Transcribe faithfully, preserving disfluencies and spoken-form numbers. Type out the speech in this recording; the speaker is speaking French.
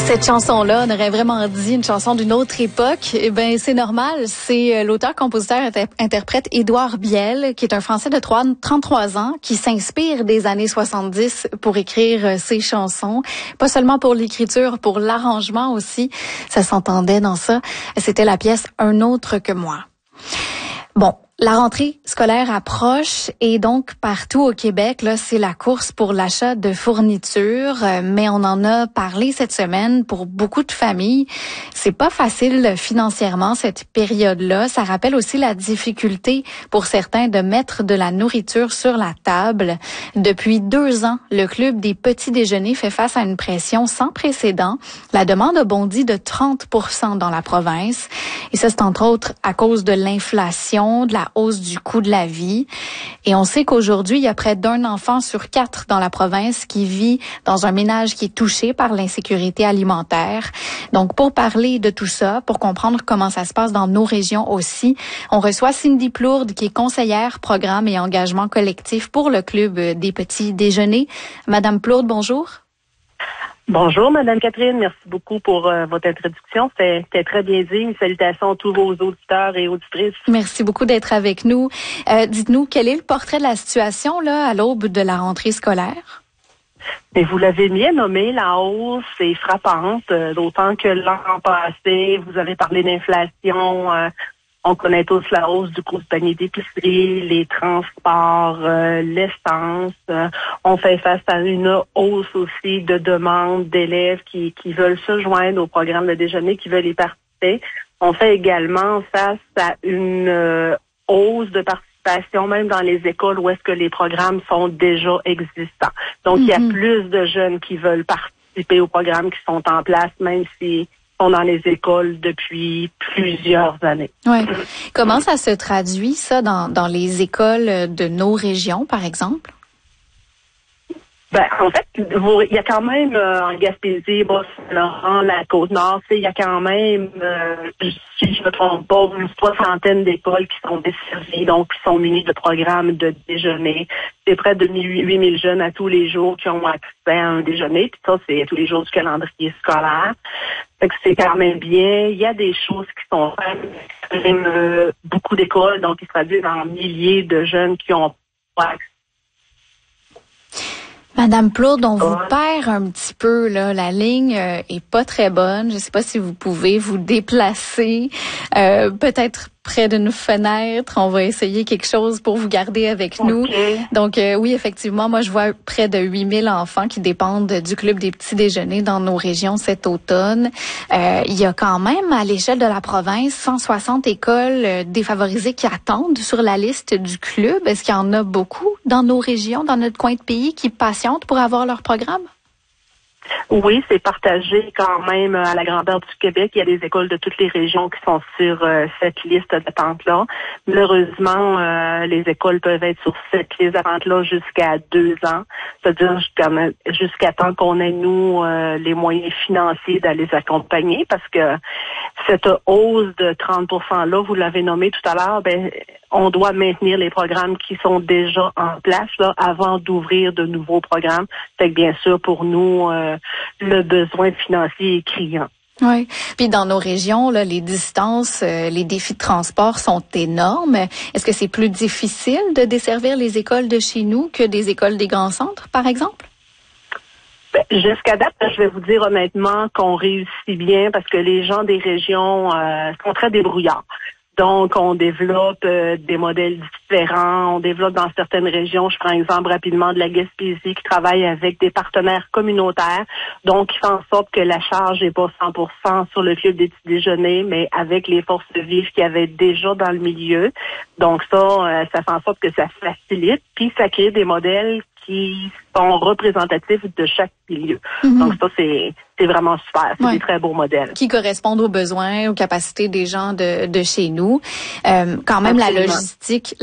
Cette chanson-là, on aurait vraiment dit une chanson d'une autre époque. Eh ben, c'est normal. C'est l'auteur-compositeur-interprète Édouard Biel, qui est un Français de trente-trois ans, qui s'inspire des années soixante-dix pour écrire ses chansons. Pas seulement pour l'écriture, pour l'arrangement aussi. Ça s'entendait dans ça. C'était la pièce Un autre que moi. Bon. La rentrée scolaire approche et donc partout au Québec, là, c'est la course pour l'achat de fournitures. Mais on en a parlé cette semaine pour beaucoup de familles. C'est pas facile financièrement cette période-là. Ça rappelle aussi la difficulté pour certains de mettre de la nourriture sur la table. Depuis deux ans, le Club des petits déjeuners fait face à une pression sans précédent. La demande a bondi de trente pour cent dans la province. Et ça, c'est entre autres à cause de l'inflation, de la hausse du coût de la vie. Et on sait qu'aujourd'hui, il y a près d'un enfant sur quatre dans la province qui vit dans un ménage qui est touché par l'insécurité alimentaire. Donc, pour parler de tout ça, pour comprendre comment ça se passe dans nos régions aussi, on reçoit Cindy Plourde, qui est conseillère programme et engagement collectif pour le Club des petits déjeuners. Madame Plourde, bonjour. Bonjour, Madame Catherine. Merci beaucoup pour euh, votre introduction. C'était très bien dit. Salutations à tous vos auditeurs et auditrices. Merci beaucoup d'être avec nous. Euh, dites-nous, quel est le portrait de la situation là à l'aube de la rentrée scolaire? Mais vous l'avez bien nommé, la hausse est frappante, euh, d'autant que l'an passé, vous avez parlé d'inflation. Euh, On connaît tous la hausse du coût du panier d'épicerie, les transports, euh, l'essence. Euh, on fait face à une hausse aussi de demandes d'élèves qui, qui veulent se joindre au programme de déjeuner, qui veulent y participer. On fait également face à une euh, hausse de participation, même dans les écoles où est-ce que les programmes sont déjà existants. Donc, mm-hmm. il y a plus de jeunes qui veulent participer aux programmes qui sont en place, même si sont dans les écoles depuis plusieurs années. Ouais. Comment ça se traduit, ça, dans, dans les écoles de nos régions, par exemple? Ben, en fait, il y a quand même, euh, en Gaspésie, Bas-Saint-Laurent, la Côte-Nord, il y a quand même, euh, si je ne me trompe pas, une soixantaine d'écoles qui sont desservies, donc qui sont munies de programmes de déjeuner. C'est près de huit mille jeunes à tous les jours qui ont accès à un déjeuner, puis ça, c'est tous les jours du calendrier scolaire. Fait que c'est quand même bien. Il y a des choses qui sont faites, même euh, beaucoup d'écoles, donc qui se traduisent en milliers de jeunes qui ont pas accès. Madame Plourde, on vous perd un petit peu, là. La ligne euh, est pas très bonne. Je ne sais pas si vous pouvez vous déplacer, euh, peut-être près d'une fenêtre. On va essayer quelque chose pour vous garder avec nous. Okay. Donc, euh, oui, effectivement, moi, je vois près de huit mille enfants qui dépendent du Club des petits déjeuners dans nos régions cet automne. Euh, il y a quand même, à l'échelle de la province, cent soixante écoles euh, défavorisées qui attendent sur la liste du club. Est-ce qu'il y en a beaucoup dans nos régions, dans notre coin de pays, qui patientent pour avoir leur programme? Oui, c'est partagé quand même à la grandeur du Québec. Il y a des écoles de toutes les régions qui sont sur euh, cette liste d'attente-là. Malheureusement, euh, les écoles peuvent être sur cette liste d'attente-là jusqu'à deux ans. C'est-à-dire jusqu'à, jusqu'à temps qu'on ait, nous, euh, les moyens financiers d'aller les accompagner, parce que cette hausse de trente pour cent-là, vous l'avez nommé tout à l'heure, ben on doit maintenir les programmes qui sont déjà en place là avant d'ouvrir de nouveaux programmes. Fait que bien sûr, pour nous, euh, le besoin financier est criant. Oui. Puis dans nos régions, là, les distances, euh, les défis de transport sont énormes. Est-ce que c'est plus difficile de desservir les écoles de chez nous que des écoles des grands centres, par exemple? Ben, jusqu'à date, je vais vous dire honnêtement qu'on réussit bien parce que les gens des régions euh, sont très débrouillards. Donc, on développe euh, des modèles différents. On développe dans certaines régions, je prends exemple rapidement de la Gaspésie, qui travaille avec des partenaires communautaires. Donc, qui fait en sorte que la charge n'est pas cent pour cent sur le club des petits déjeuners, mais avec les forces vives qu'il y avait déjà dans le milieu. Donc, ça, euh, ça fait en sorte que ça facilite. Puis, ça crée des modèles qui sont représentatifs de chaque milieu. Mm-hmm. Donc, ça, c'est... C'est vraiment super. C'est ouais. des très beaux modèles. Qui correspondent aux besoins, aux capacités des gens de, de chez nous. Euh, quand même, Absolument. La logistique